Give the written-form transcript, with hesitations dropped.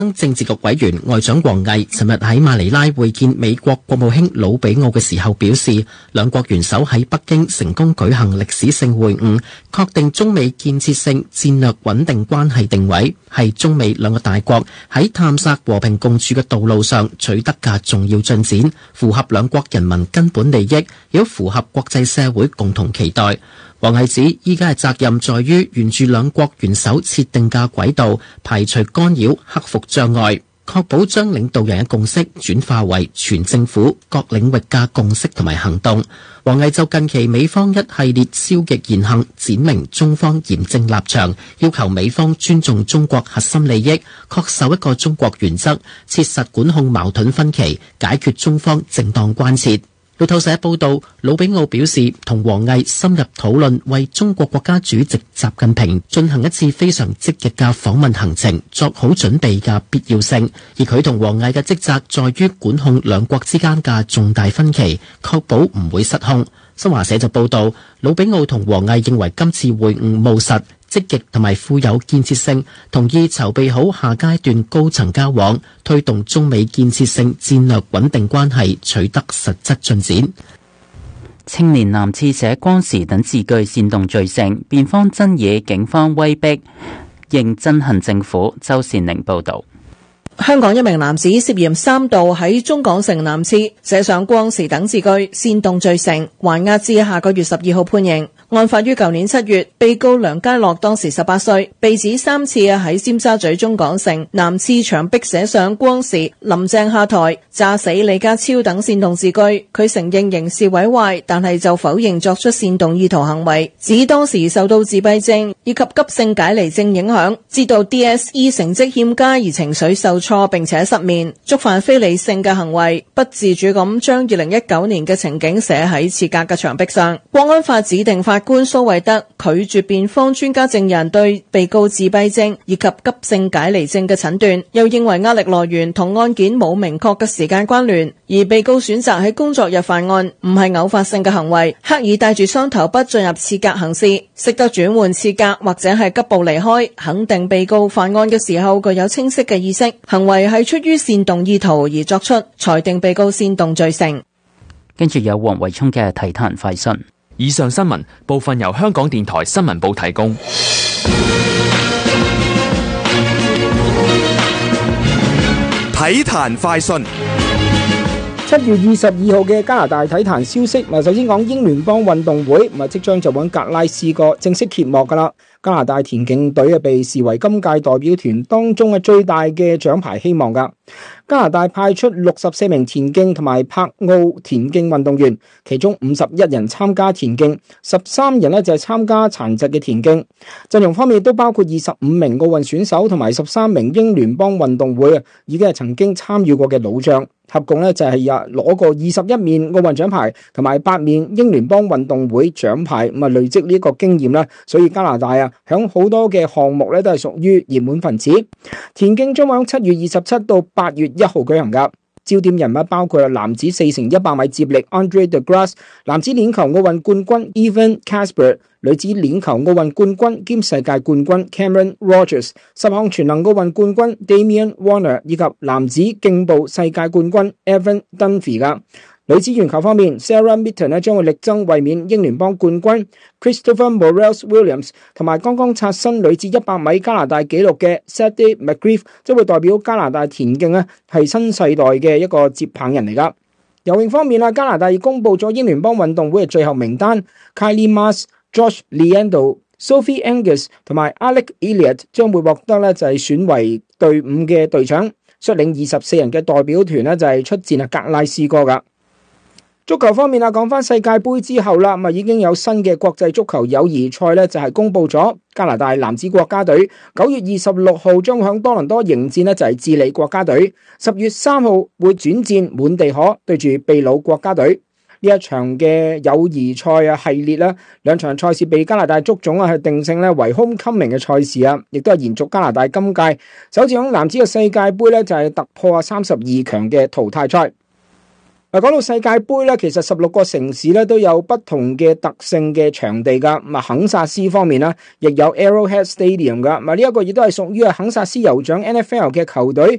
政治局委員外長王毅尋日喺馬尼拉會見美國國務卿魯比奧嘅時候表示，兩國元首喺北京成功舉行歷史性會晤，確定中美建設性戰略穩定關係定位，係中美兩個大國喺探索和平共處嘅道路上取得嘅重要進展，符合兩國人民根本利益，亦都符合國際社會共同期待。王毅指，依家嘅責任在於沿住兩國元首設定嘅軌道，排除干擾，克服障礙，確保將領導人嘅共識轉化為全政府各領域嘅共識同埋行動。王毅就近期美方一系列消極言行，闡明中方嚴正立場，要求美方尊重中國核心利益，恪守一個中國原則，切實管控矛盾分歧，解決中方正當關切。路透社報道，魯比奧表示同王毅深入討論為中國國家主席習近平進行一次非常積極嘅訪問行程作好準備嘅必要性，而佢同王毅嘅職責在於管控兩國之間嘅重大分歧，確保唔會失控。新華社就報道，魯比奧同王毅認為今次會晤務實、積極同埋富有建設性，同意籌備好下階段高層交往，推動中美建設性戰略穩定關係取得實質進展。 青年男廁寫光時等字句煽動罪成，辯方爭議警方威逼應憎恨政府。周善寧報導。 香港一名男子涉嫌3度喺中港城男廁寫上光時等字句，煽動罪成，還押至下個月12號判刑。案發於舊年7月，被告梁家樂當時18歲，被指3次喺尖沙咀中港城男廁牆壁寫上光時林鄭下台、炸死李家超等煽動字句。佢承認刑事毀壞，但係就否認作出煽動意圖行為，指當時受到自閉症以及急性解離症影響，知道 DSE 成績欠佳而情緒受挫並且失眠，觸犯非理性嘅行為，不自主咁將2019年嘅情景寫喺廁格嘅牆壁上。國安法指定法官蘇惠德拒絕辯方專家證人對被告自閉症以及急性解離症嘅診斷，又認為壓力來源同案件冇明確嘅時間關聯，而被告選擇喺工作日犯案唔係偶發性嘅行為，刻意帶住雙頭筆進入廁格行事，識得轉換廁格或者係急步離開，肯定被告犯案嘅時候具有清晰嘅意識，行為係出於煽動意圖而作出，裁定被告煽動罪成。 跟住有黃維聰嘅體壇快訊。 以上新聞部分由香港電台新聞部提供。 體壇快訊。 7月22號嘅加拿大體壇消息，首先講英聯邦運動會，即將就揾格拉斯哥正式揭幕㗎啦。加拿大田徑隊被視為今屆代表團當中最大嘅獎牌希望㗎。加拿大派出64名田徑同埋柏奧田徑運動員，其中51人參加田徑，13人就係參加殘疾嘅田徑。陣容方面都包括25名奧運選手同埋13名英聯邦運動會已經係曾經參與過嘅老將，合共就係攞過21面奧運獎牌同埋8面英聯邦運動會獎牌，累積呢個經驗啦。所以加拿大響好多嘅項目都係屬於熱門分子。田徑將會喺7月27到8月1號舉行噶。焦點人物包括男子4x100米接力 Andre De Grasse、男子鏈球奧運冠軍 Evan Casper、女子鏈球奧運冠軍兼世界冠軍 Cameron Rogers、10項全能奧運冠軍 Damian Warner 以及男子競步世界冠軍 Evan Dunphy 噶。女子鉛球方面 ，Sarah Mitton 將會力爭衛冕英聯邦冠軍 Christopher Morales-Williams 同埋剛剛刷新女子100米加拿大紀錄嘅 Sadie McGriff 將會代表加拿大田徑係新世代嘅一個接棒人嚟噶。游泳方面加拿大已公布咗英聯邦運動會嘅最後名單 ，Kylie Masse、Josh Leando、Sophie Angus 同埋 Alec Elliott 將會獲得就係選為隊伍嘅隊長，率領24人嘅代表團就係出戰格拉斯哥噶。足球方面講翻世界盃之後啦，已經有新嘅國際足球友誼賽就係公布咗。加拿大男子國家隊9月26號將響多倫多迎戰就係智利國家隊，10月3號會轉戰滿地可對住秘魯國家隊。呢一場嘅友誼賽系列啦，兩場賽事被加拿大足總係定性為 homecoming 嘅賽事亦都係延續加拿大今屆首次響男子嘅世界盃就係突破32強嘅淘汰賽。 講到世界盃咧，其實16個城市咧都有不同嘅特性嘅場地噶。咁肯薩斯方面啦，亦有 Arrowhead Stadium 噶。呢一個亦都係屬於肯薩斯酋長 NFL 嘅球隊。